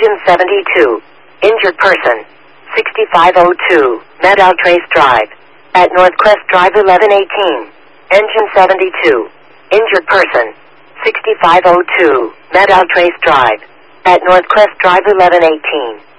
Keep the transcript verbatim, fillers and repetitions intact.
Engine seventy-two. Injured person. sixty-five oh two, Medal Trace Drive. At Northcrest Drive eleven eighteen. Engine seventy-two. Injured person. sixty-five oh two, Medal Trace Drive. At Northcrest Drive eleven eighteen.